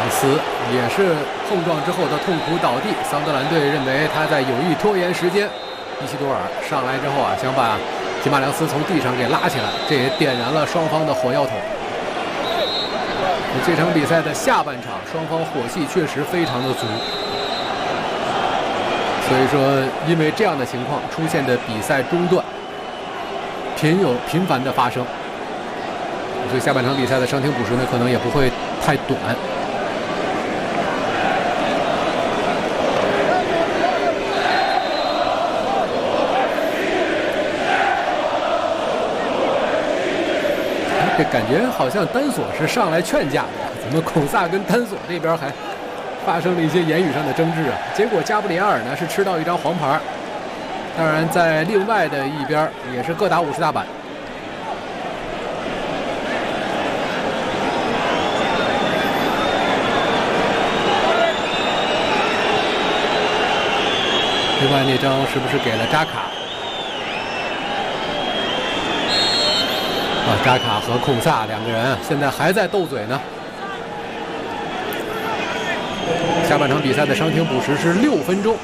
朗斯也是碰撞之后的痛苦倒地，桑德兰队认为他在有意拖延时间。伊西多尔上来之后啊，想把吉马良斯从地上给拉起来，这也点燃了双方的火药桶。这场比赛的下半场，双方火气确实非常的足。所以说，因为这样的情况出现的比赛中断频繁的发生，所以下半场比赛的伤停补时呢，可能也不会太短。这感觉好像丹索是上来劝架的，怎么孔萨跟丹索这边还发生了一些言语上的争执啊？结果加布里埃尔呢是吃到一张黄牌，当然在另外的一边也是各打50大板。另外那张是不是给了扎卡？扎卡和孔萨两个人现在还在斗嘴呢。下半场比赛的伤停补时是6分钟。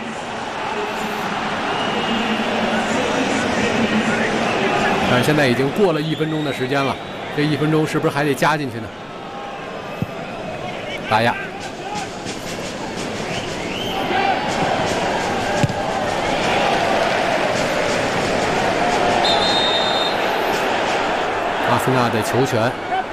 但是现在已经过了1分钟的时间了，这1分钟是不是还得加进去呢？达亚。阿森纳的球权，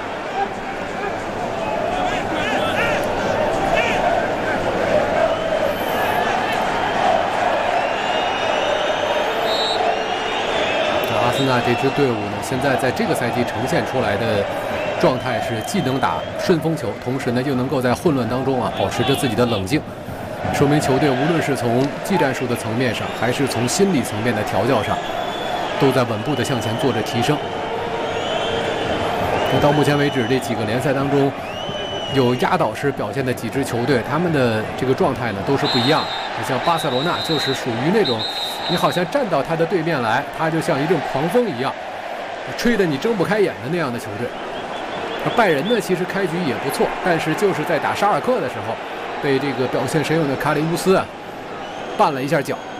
阿森纳这支队伍呢，现在在这个赛季呈现出来的状态是既能打顺风球，同时呢又能够在混乱当中啊保持着自己的冷静，说明球队无论是从技战术的层面上，还是从心理层面的调教上，都在稳步的向前做着提升。到目前为止，这几个联赛当中有压倒式表现的几支球队，他们的这个状态呢都是不一样的。你像巴塞罗那，就是属于那种你好像站到他的对面来，他就像一阵狂风一样，吹得你睁不开眼的那样的球队。拜仁呢，其实开局也不错，但是就是在打沙尔克的时候，被这个表现神勇的卡里乌斯啊绊了一下脚。